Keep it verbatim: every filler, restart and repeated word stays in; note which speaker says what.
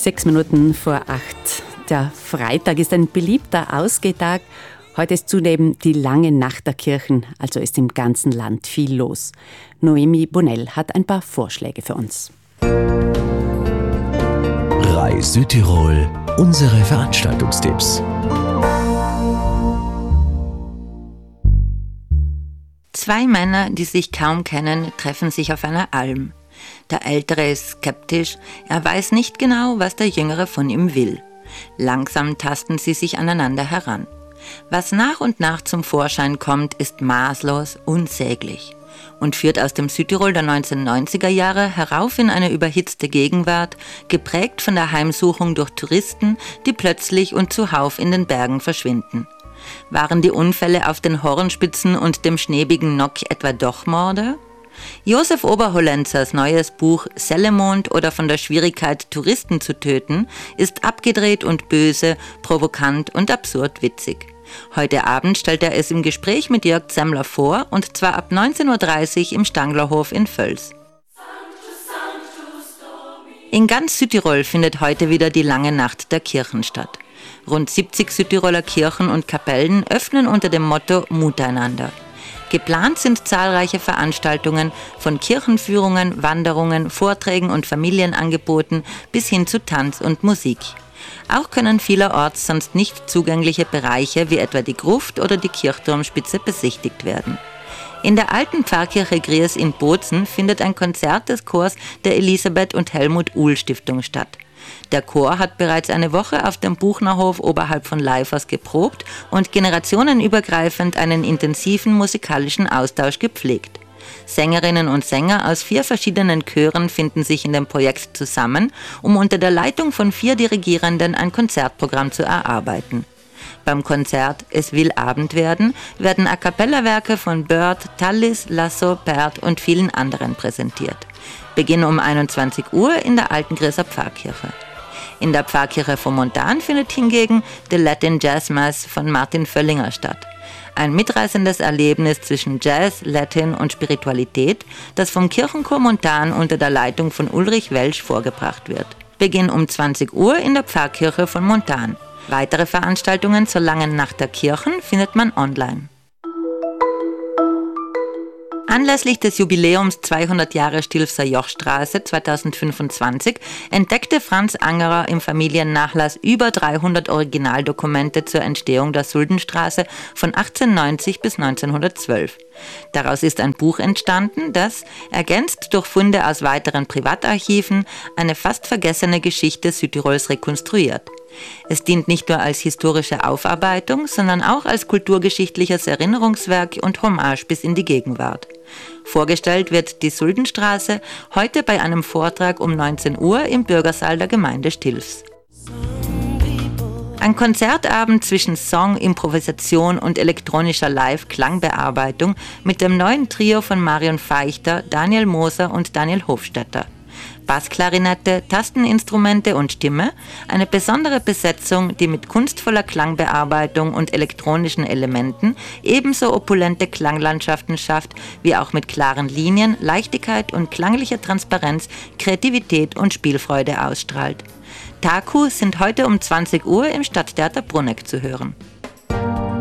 Speaker 1: Sechs Minuten vor acht. Der Freitag ist ein beliebter Ausgehtag. Heute ist zudem die lange Nacht der Kirchen, also ist im ganzen Land viel los. Noemi Bonell hat ein paar Vorschläge für uns.
Speaker 2: Reis Südtirol, unsere Veranstaltungstipps.
Speaker 3: Zwei Männer, die sich kaum kennen, treffen sich auf einer Alm. Der Ältere ist skeptisch, er weiß nicht genau, was der Jüngere von ihm will. Langsam tasten sie sich aneinander heran. Was nach und nach zum Vorschein kommt, ist maßlos, unsäglich und führt aus dem Südtirol der neunzehnhundertneunziger Jahre herauf in eine überhitzte Gegenwart, geprägt von der Heimsuchung durch Touristen, die plötzlich und zuhauf in den Bergen verschwinden. Waren die Unfälle auf den Hornspitzen und dem schneebigen Nock etwa doch Morde? Josef Oberhollenzers neues Buch Sellemond oder von der Schwierigkeit, Touristen zu töten, ist abgedreht und böse, provokant und absurd witzig. Heute Abend stellt er es im Gespräch mit Jörg Zemmler vor, und zwar ab neunzehn Uhr dreißig im Stanglerhof in Völs. In ganz Südtirol findet heute wieder die lange Nacht der Kirchen statt. Rund siebzig Südtiroler Kirchen und Kapellen öffnen unter dem Motto Muteinander. Geplant sind zahlreiche Veranstaltungen von Kirchenführungen, Wanderungen, Vorträgen und Familienangeboten bis hin zu Tanz und Musik. Auch können vielerorts sonst nicht zugängliche Bereiche wie etwa die Gruft oder die Kirchturmspitze besichtigt werden. In der alten Pfarrkirche Gries in Bozen findet ein Konzert des Chors der Elisabeth und Helmut Uhl Stiftung statt. Der Chor hat bereits eine Woche auf dem Buchnerhof oberhalb von Leifers geprobt und generationenübergreifend einen intensiven musikalischen Austausch gepflegt. Sängerinnen und Sänger aus vier verschiedenen Chören finden sich in dem Projekt zusammen, um unter der Leitung von vier Dirigierenden ein Konzertprogramm zu erarbeiten. Beim Konzert Es will Abend werden werden A-cappella-Werke von Bird, Tallis, Lasso, Perth und vielen anderen präsentiert. Beginn um einundzwanzig Uhr in der alten Grieser Pfarrkirche. In der Pfarrkirche von Montan findet hingegen The Latin Jazz Mass von Martin Völlinger statt. Ein mitreißendes Erlebnis zwischen Jazz, Latin und Spiritualität, das vom Kirchenchor Montan unter der Leitung von Ulrich Welsch vorgebracht wird. Beginn um zwanzig Uhr in der Pfarrkirche von Montan. Weitere Veranstaltungen zur langen Nacht der Kirchen findet man online. Anlässlich des Jubiläums zweihundert Jahre Stilfser Jochstraße zweitausendfünfundzwanzig entdeckte Franz Angerer im Familiennachlass über dreihundert Originaldokumente zur Entstehung der Suldenstraße von achtzehnhundertneunzig bis neunzehnhundertzwölf. Daraus ist ein Buch entstanden, das, ergänzt durch Funde aus weiteren Privatarchiven, eine fast vergessene Geschichte Südtirols rekonstruiert. Es dient nicht nur als historische Aufarbeitung, sondern auch als kulturgeschichtliches Erinnerungswerk und Hommage bis in die Gegenwart. Vorgestellt wird die Suldenstraße heute bei einem Vortrag um neunzehn Uhr im Bürgersaal der Gemeinde Stilfs. Ein Konzertabend zwischen Song, Improvisation und elektronischer Live-Klangbearbeitung mit dem neuen Trio von Marion Feichter, Daniel Moser und Daniel Hofstetter. Bassklarinette, Tasteninstrumente und Stimme, eine besondere Besetzung, die mit kunstvoller Klangbearbeitung und elektronischen Elementen ebenso opulente Klanglandschaften schafft, wie auch mit klaren Linien, Leichtigkeit und klanglicher Transparenz Kreativität und Spielfreude ausstrahlt. Taku sind heute um zwanzig Uhr im Stadttheater Bruneck zu hören.